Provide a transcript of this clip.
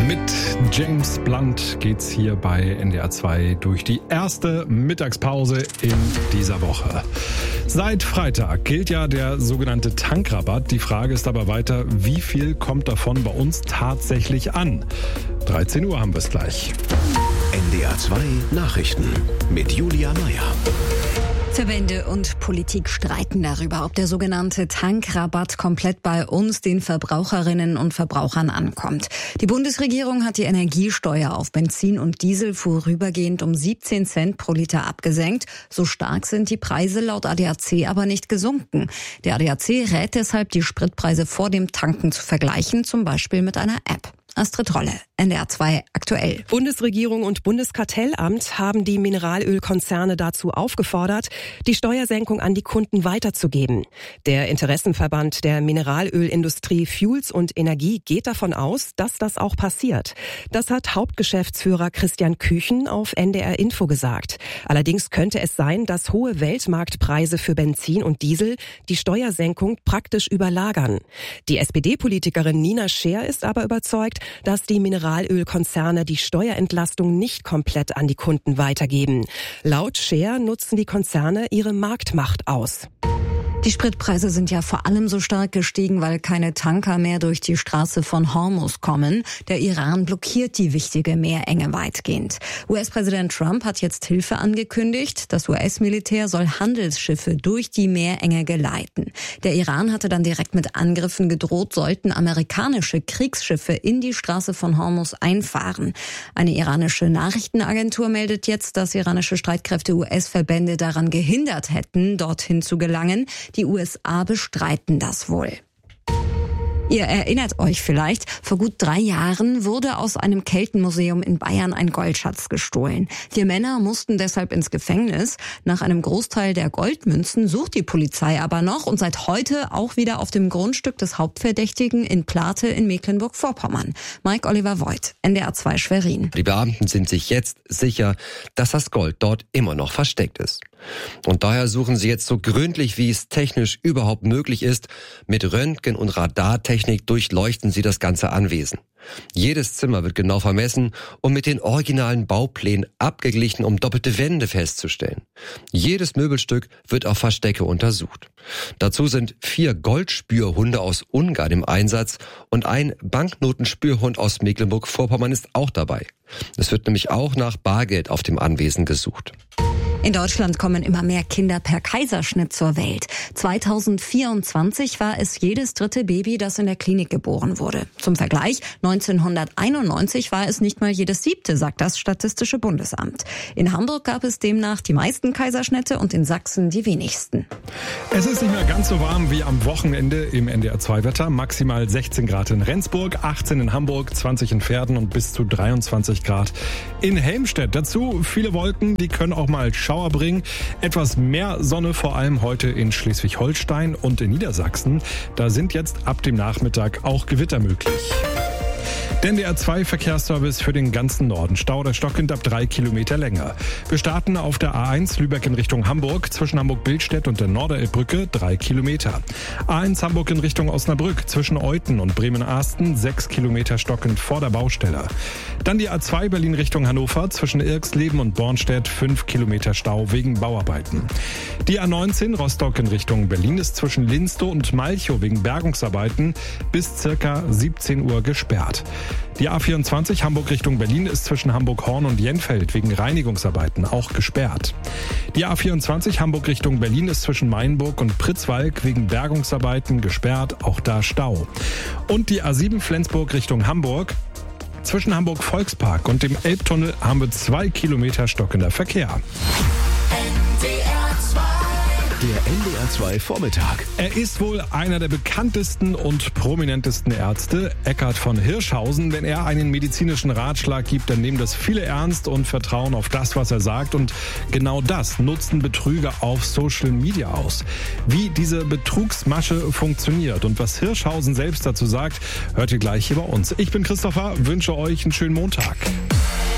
Mit James Blunt geht's hier bei NDR 2 durch die erste Mittagspause in dieser Woche. Seit Freitag gilt ja der sogenannte Tankrabatt. Die Frage ist aber weiter, wie viel kommt davon bei uns tatsächlich an? 13 Uhr haben wir es gleich. NDR 2 Nachrichten mit Julia Meyer. Verbände und Politik streiten darüber, ob der sogenannte Tankrabatt komplett bei uns, den Verbraucherinnen und Verbrauchern, ankommt. Die Bundesregierung hat die Energiesteuer auf Benzin und Diesel vorübergehend um 17 Cent pro Liter abgesenkt. So stark sind die Preise laut ADAC aber nicht gesunken. Der ADAC rät deshalb, die Spritpreise vor dem Tanken zu vergleichen, zum Beispiel mit einer App. Astrid Rolle, NDR 2 aktuell. Bundesregierung und Bundeskartellamt haben die Mineralölkonzerne dazu aufgefordert, die Steuersenkung an die Kunden weiterzugeben. Der Interessenverband der Mineralölindustrie Fuels und Energie geht davon aus, dass das auch passiert. Das hat Hauptgeschäftsführer Christian Küchen auf NDR Info gesagt. Allerdings könnte es sein, dass hohe Weltmarktpreise für Benzin und Diesel die Steuersenkung praktisch überlagern. Die SPD-Politikerin Nina Scheer ist aber überzeugt, dass die Mineralölkonzerne die Steuerentlastung nicht komplett an die Kunden weitergeben. Laut Scheer nutzen die Konzerne ihre Marktmacht aus. Die Spritpreise sind ja vor allem so stark gestiegen, weil keine Tanker mehr durch die Straße von Hormuz kommen. Der Iran blockiert die wichtige Meerenge weitgehend. US-Präsident Trump hat jetzt Hilfe angekündigt. Das US-Militär soll Handelsschiffe durch die Meerenge geleiten. Der Iran hatte dann direkt mit Angriffen gedroht, sollten amerikanische Kriegsschiffe in die Straße von Hormuz einfahren. Eine iranische Nachrichtenagentur meldet jetzt, dass iranische Streitkräfte US-Verbände daran gehindert hätten, dorthin zu gelangen. Die USA bestreiten das wohl. Ihr erinnert euch vielleicht, vor gut 3 Jahren wurde aus einem Keltenmuseum in Bayern ein Goldschatz gestohlen. 4 Männer mussten deshalb ins Gefängnis. Nach einem Großteil der Goldmünzen sucht die Polizei aber noch und seit heute auch wieder auf dem Grundstück des Hauptverdächtigen in Plate in Mecklenburg-Vorpommern. Mike Oliver Voigt, NDR 2 Schwerin. Die Beamten sind sich jetzt sicher, dass das Gold dort immer noch versteckt ist. Und daher suchen sie jetzt so gründlich, wie es technisch überhaupt möglich ist. Mit Röntgen- und Radartechnik durchleuchten sie das ganze Anwesen. Jedes Zimmer wird genau vermessen und mit den originalen Bauplänen abgeglichen, um doppelte Wände festzustellen. Jedes Möbelstück wird auf Verstecke untersucht. Dazu sind 4 Goldspürhunde aus Ungarn im Einsatz und ein Banknotenspürhund aus Mecklenburg-Vorpommern ist auch dabei. Es wird nämlich auch nach Bargeld auf dem Anwesen gesucht. In Deutschland kommen immer mehr Kinder per Kaiserschnitt zur Welt. 2024 war es jedes 3. Baby, das in der Klinik geboren wurde. Zum Vergleich, 1991 war es nicht mal jedes 7., sagt das Statistische Bundesamt. In Hamburg gab es demnach die meisten Kaiserschnitte und in Sachsen die wenigsten. Es ist nicht mehr ganz so warm wie am Wochenende im NDR 2 Wetter. Maximal 16 Grad in Rendsburg, 18 in Hamburg, 20 in Verden und bis zu 23 Grad in Helmstedt. Dazu viele Wolken, die können auch mal Schauer bringen. Etwas mehr Sonne, vor allem heute in Schleswig-Holstein und in Niedersachsen. Da sind jetzt ab dem Nachmittag auch Gewitter möglich. Der NDR 2 Verkehrsservice für den ganzen Norden. Stau oder stockend ab 3 Kilometer länger. Wir starten auf der A1 Lübeck in Richtung Hamburg, zwischen Hamburg-Billstedt und der Norderelbbrücke 3 Kilometer. A1 Hamburg in Richtung Osnabrück, zwischen Euthen und Bremen-Ahsten 6 Kilometer stockend vor der Baustelle. Dann die A2 Berlin Richtung Hannover, zwischen Irxleben und Bornstedt 5 Kilometer Stau wegen Bauarbeiten. Die A19 Rostock in Richtung Berlin ist zwischen Linstow und Malchow wegen Bergungsarbeiten bis circa 17 Uhr gesperrt. Die A24 Hamburg Richtung Berlin ist zwischen Hamburg-Horn und Jenfeld wegen Reinigungsarbeiten auch gesperrt. Die A24 Hamburg Richtung Berlin ist zwischen Mainburg und Pritzwalk wegen Bergungsarbeiten gesperrt, auch da Stau. Und die A7 Flensburg Richtung Hamburg. Zwischen Hamburg-Volkspark und dem Elbtunnel haben wir 2 Kilometer stockender Verkehr. Der NDR 2 Vormittag. Er ist wohl einer der bekanntesten und prominentesten Ärzte, Eckhard von Hirschhausen. Wenn er einen medizinischen Ratschlag gibt, dann nehmen das viele ernst und vertrauen auf das, was er sagt. Und genau das nutzen Betrüger auf Social Media aus. Wie diese Betrugsmasche funktioniert und was Hirschhausen selbst dazu sagt, hört ihr gleich hier bei uns. Ich bin Christopher, wünsche euch einen schönen Montag.